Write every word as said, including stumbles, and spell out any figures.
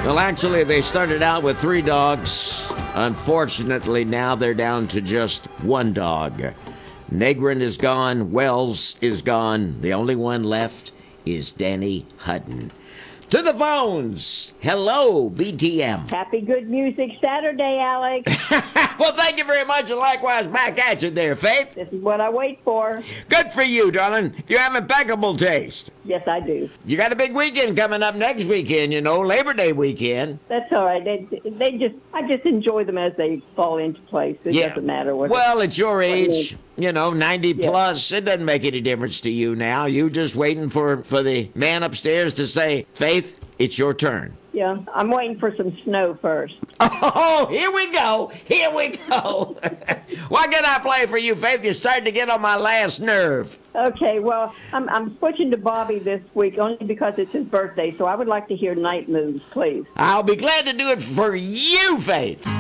Well, actually, they started out with three dogs. Unfortunately, now they're down to just one dog. Negrin is gone. Wells is gone. The only one left is Danny Hutton. To the phones. Hello, B T M. Happy Good Music Saturday, Alex. Well, thank you very much, and likewise back at you there, Faith. This is what I wait for. Good for you, darling. You have impeccable taste. Yes, I do. You got a big weekend coming up next weekend, you know, Labor Day weekend. That's all right. They, they just, I just enjoy them as they fall into place. It Yeah. doesn't matter what. Well, at your what it age, is. you know, ninety Yeah. plus, it doesn't make any difference to you now. You just waiting for, for the man upstairs to say, Faith, it's your turn. Yeah, I'm waiting for some snow first. Oh, here we go. Here we go. What can I play for you, Faith? You're starting to get on my last nerve. Okay, well, I'm I'm switching to Bobby this week only because it's his birthday, so I would like to hear Night Moves, please. I'll be glad to do it for you, Faith.